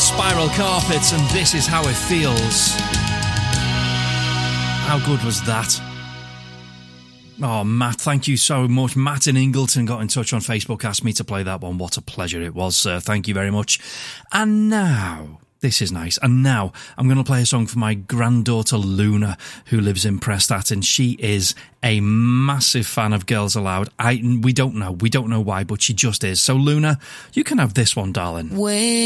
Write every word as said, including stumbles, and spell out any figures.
Spiral Carpets, and This Is How It Feels. How good was that? Oh, Matt, thank you so much. Matt in Ingleton got in touch on Facebook, asked me to play that one. What a pleasure it was, sir. Thank you very much. And now, this is nice. And now I'm going to play a song for my granddaughter Luna, who lives in Prestat, and she is a massive fan of Girls Aloud. I we don't know, we don't know why, but she just is. So Luna, you can have this one, darling. When